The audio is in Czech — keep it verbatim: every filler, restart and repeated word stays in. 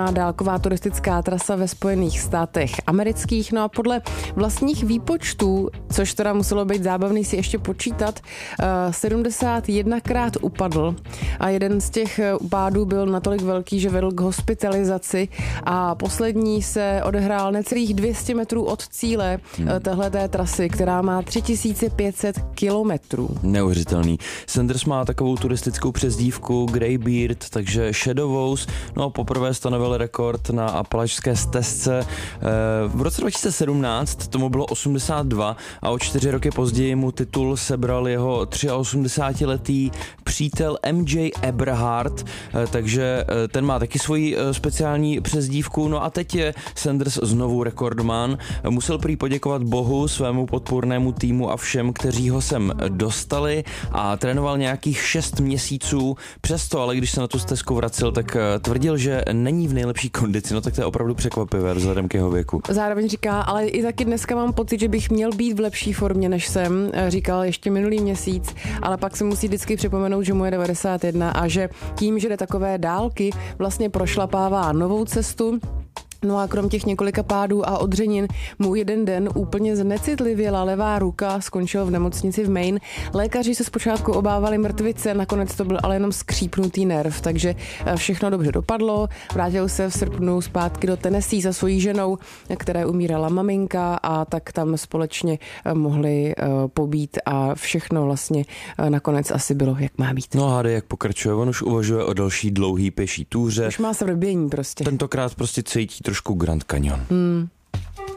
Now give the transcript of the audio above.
úspěšná dálková turistická trasa ve Spojených státech amerických. No a podle vlastních výpočtů, což teda muselo být zábavný si ještě počítat, sedmdesát jedenkrát upadl a jeden z těch pádů byl natolik velký, že vedl k hospitalizaci a poslední se odehrál necelých dvě stě metrů od cíle hmm. téhleté trasy, která má tři tisíce pět set kilometrů. Neuvěřitelný. Sanders má takovou turistickou přezdívku Greybeard, takže Shadowous, no poprvé stanovil rekord na apalačské stezce. V roce dva tisíce sedmnáct tomu bylo osmdesát dva a o čtyři roky později mu titul sebral jeho osmdesátiletý přítel M J Eberhard, takže ten má taky svoji speciální přezdívku. No a teď je Sanders znovu rekordman. Musel prý poděkovat Bohu, svému podpůrnému týmu a všem, kteří ho sem dostali a trénoval nějakých šest měsíců. Přesto, ale když se na tu stezku vracel, tak tvrdil, že není v nejlepší kondici. No tak to je opravdu překvapivé vzhledem k jeho věku. Zároveň říká, ale i taky dneska mám pocit, že bych měl být v lepší formě, než jsem, říkal ještě minulý měsíc, ale pak se musí vždycky připomenout, že mu je devadesát jedna a že tím, že jde takové dálky, vlastně prošlapává novou cestu. No a krom těch několika pádů a odřenin mu jeden den úplně znecitlivěla levá ruka, skončil v nemocnici v Maine. Lékaři se zpočátku obávali mrtvice, nakonec to byl ale jenom skřípnutý nerv, takže všechno dobře dopadlo. Vrátil se v srpnu zpátky do Tennessee za svojí ženou, které umírala maminka a tak tam společně mohli pobít a všechno vlastně nakonec asi bylo, jak má být. No hádej, jak pokračuje, on už uvažuje o další dlouhý pěší túře. Už má se vrbění prostě. Tentokrát prostě cítí trošku Grand Canyon. Hmm.